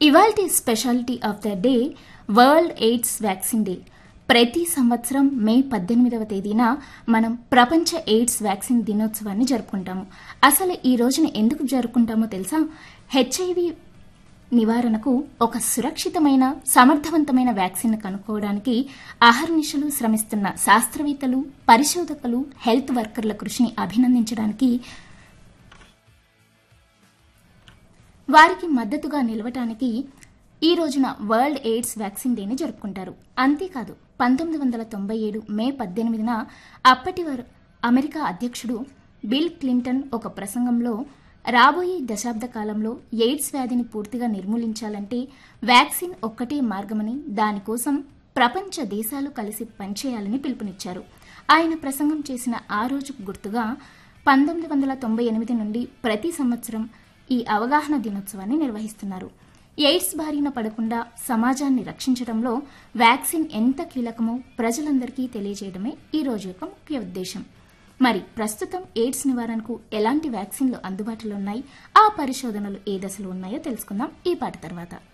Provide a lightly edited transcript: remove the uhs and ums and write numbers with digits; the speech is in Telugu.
ఇవాల్టి speciality of the day world AIDS vaccine day. ప్రతి సంవత్సరం మే 18వ తేదీన మనం ప్రపంచ ఎయిడ్స్ వ్యాక్సిన్ దినోత్సవాన్ని జరుపుకుంటాము. అసలు ఈ రోజున ఎందుకు జరుపుకుంటామో తెలుసా? హెచ్ఐవి నివారణకు ఒక సురక్షితమైన సమర్థవంతమైన వ్యాక్సిన్ కనుక్కోవడానికి అహర్నిశలు శ్రమిస్తున్న శాస్త్రవేత్తలు, పరిశోధకులు, హెల్త్ వర్కర్ల కృషిని అభినందించడానికి, వారికి మద్దతుగా నిలవటానికి ఈ రోజున వరల్డ్ ఎయిడ్స్ వ్యాక్సిన్ డేని జరుపుకుంటారు. అంతేకాదు 1997 మే 18న అప్పటి అమెరికా అధ్యక్షుడు బిల్ క్లింటన్ ఒక ప్రసంగంలో రాబోయే దశాబ్ద కాలంలో ఎయిడ్స్ వ్యాధిని పూర్తిగా నిర్మూలించాలంటే వ్యాక్సిన్ ఒక్కటే మార్గమని, దానికోసం ప్రపంచ దేశాలు కలిసి పనిచేయాలని పిలుపునిచ్చారు. ఆయన ప్రసంగం చేసిన ఆ రోజుకు గుర్తుగా 1998 నుండి ప్రతి సంవత్సరం ఈ అవగాహన దినోత్సవాన్ని నిర్వహిస్తున్నారు. ఎయిడ్స్ బారిన పడకుండా సమాజాన్ని రక్షించడంలో వ్యాక్సిన్ ఎంత కీలకమో ప్రజలందరికీ తెలియజేయడమే ఈ రోజు యొక్క ముఖ్య ఉద్దేశం. మరి ప్రస్తుతం ఎయిడ్స్ నివారణకు ఎలాంటి వ్యాక్సిన్లు అందుబాటులో ఉన్నాయి, ఆ పరిశోధనలు ఏ దశలో ఉన్నాయో తెలుసుకుందాం ఈ పాట తర్వాత.